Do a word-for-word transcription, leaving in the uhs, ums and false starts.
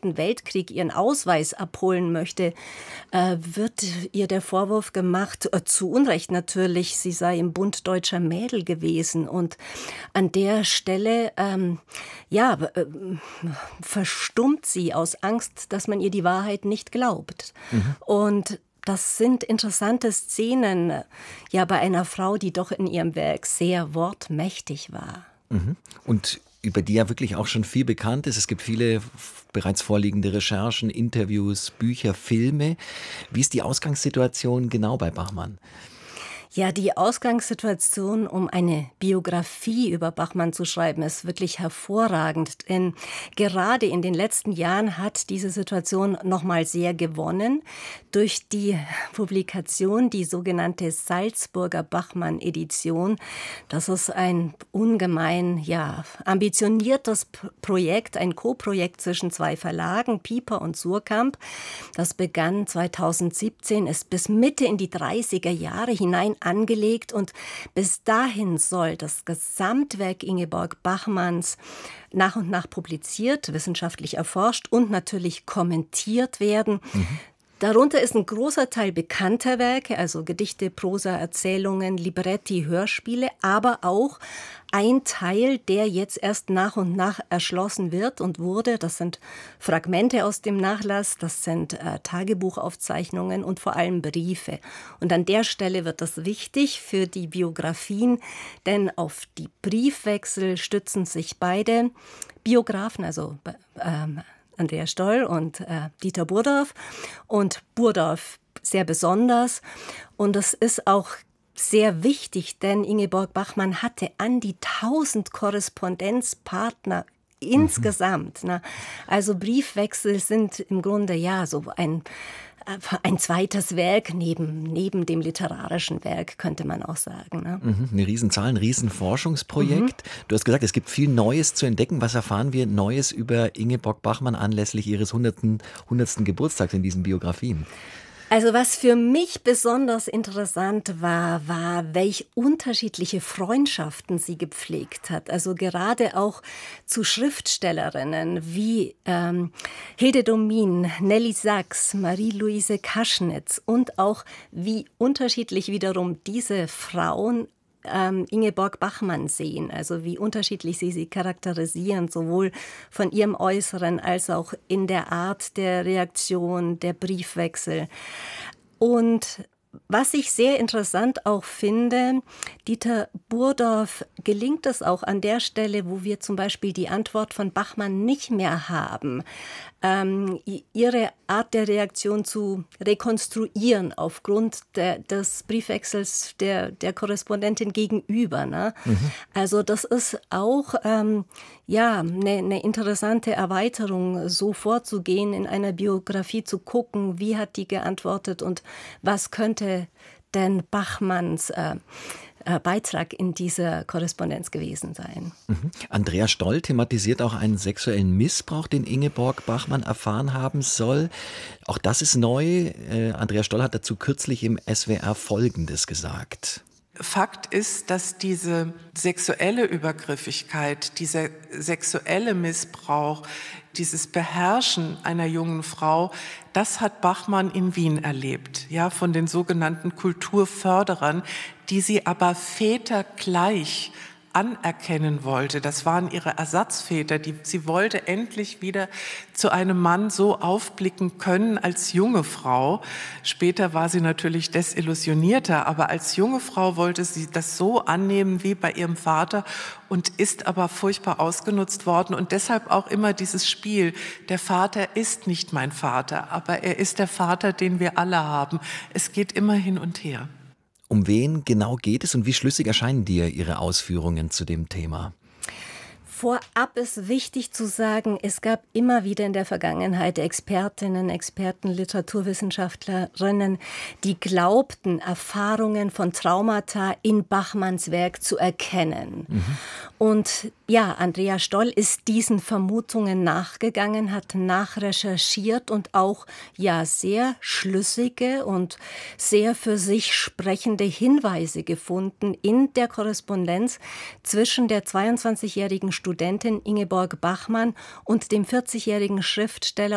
Zweiten Weltkrieg ihren Ausweis abholen möchte, äh, wird ihr der Vorwurf gemacht, äh, zu Unrecht natürlich, sie sei im Bund deutscher Mädel gewesen. Und an der Stelle, ähm, ja, äh, verstummt sie aus Angst, dass man ihr die Wahrheit nicht glaubt. Mhm. Und das sind interessante Szenen, ja, bei einer Frau, die doch in ihrem Werk sehr wortmächtig war. Mhm. Und über die ja wirklich auch schon viel bekannt ist. Es gibt viele bereits vorliegende Recherchen, Interviews, Bücher, Filme. Wie ist die Ausgangssituation genau bei Bachmann? Ja, die Ausgangssituation, um eine Biografie über Bachmann zu schreiben, ist wirklich hervorragend. Denn gerade in den letzten Jahren hat diese Situation nochmal sehr gewonnen durch die Publikation, die sogenannte Salzburger Bachmann-Edition. Das ist ein ungemein ja, ambitioniertes Projekt, ein Co-Projekt zwischen zwei Verlagen, Piper und Suhrkamp. Das begann zweitausendsiebzehn, ist bis Mitte in die dreißiger Jahre hinein angelegt und bis dahin soll das Gesamtwerk Ingeborg Bachmanns nach und nach publiziert, wissenschaftlich erforscht und natürlich kommentiert werden. Mhm. Darunter ist ein großer Teil bekannter Werke, also Gedichte, Prosa, Erzählungen, Libretti, Hörspiele, aber auch ein Teil, der jetzt erst nach und nach erschlossen wird und wurde. Das sind Fragmente aus dem Nachlass, das sind äh, Tagebuchaufzeichnungen und vor allem Briefe. Und an der Stelle wird das wichtig für die Biografien, denn auf die Briefwechsel stützen sich beide Biografen, also ähm, Andrea Stoll und äh, Dieter Burdorf. Und Burdorf sehr besonders. Und das ist auch sehr wichtig, denn Ingeborg Bachmann hatte an die tausend Korrespondenzpartner insgesamt. Mhm. Ne? Also Briefwechsel sind im Grunde ja so ein Ein zweites Werk neben, neben dem literarischen Werk, könnte man auch sagen. Ne? Mhm, eine Riesenzahl, ein Riesenforschungsprojekt. Mhm. Du hast gesagt, es gibt viel Neues zu entdecken. Was erfahren wir Neues über Ingeborg Bachmann anlässlich ihres hundertsten. hundertsten Geburtstags in diesen Biografien? Also was für mich besonders interessant war, war, welch unterschiedliche Freundschaften sie gepflegt hat. Also gerade auch zu Schriftstellerinnen wie ähm, Hilde Domin, Nelly Sachs, Marie-Louise Kaschnitz und auch wie unterschiedlich wiederum diese Frauen Ähm, Ingeborg Bachmann sehen, also wie unterschiedlich sie sie charakterisieren, sowohl von ihrem Äußeren als auch in der Art der Reaktion, der Briefwechsel. Und was ich sehr interessant auch finde, Dieter Burdorf gelingt es auch an der Stelle, wo wir zum Beispiel die Antwort von Bachmann nicht mehr haben, ähm, ihre Art der Reaktion zu rekonstruieren aufgrund der, des Briefwechsels der, der Korrespondentin gegenüber. Ne? Mhm. Also das ist auch ähm, ja, eine, eine interessante Erweiterung, so vorzugehen, in einer Biografie zu gucken, wie hat die geantwortet und was könnte denn Bachmanns äh, Beitrag in dieser Korrespondenz gewesen sein. Mhm. Andrea Stoll thematisiert auch einen sexuellen Missbrauch, den Ingeborg Bachmann erfahren haben soll. Auch das ist neu. Äh, Andrea Stoll hat dazu kürzlich im S W R Folgendes gesagt. Fakt ist, dass diese sexuelle Übergriffigkeit, dieser sexuelle Missbrauch, dieses Beherrschen einer jungen Frau, das hat Bachmann in Wien erlebt, ja, von den sogenannten Kulturförderern, die sie aber vätergleich anerkennen wollte. Das waren ihre Ersatzväter. Die, sie wollte endlich wieder zu einem Mann so aufblicken können als junge Frau. Später war sie natürlich desillusionierter, aber als junge Frau wollte sie das so annehmen wie bei ihrem Vater und ist aber furchtbar ausgenutzt worden. Und deshalb auch immer dieses Spiel, der Vater ist nicht mein Vater, aber er ist der Vater, den wir alle haben. Es geht immer hin und her. Um wen genau geht es und wie schlüssig erscheinen dir Ihre Ausführungen zu dem Thema? Vorab ist wichtig zu sagen, es gab immer wieder in der Vergangenheit Expertinnen, Experten, Literaturwissenschaftlerinnen, die glaubten, Erfahrungen von Traumata in Bachmanns Werk zu erkennen. Mhm. Und ja, Andrea Stoll ist diesen Vermutungen nachgegangen, hat nachrecherchiert und auch ja sehr schlüssige und sehr für sich sprechende Hinweise gefunden in der Korrespondenz zwischen der zweiundzwanzigjährigen Studentin Ingeborg Bachmann und dem vierzigjährigen Schriftsteller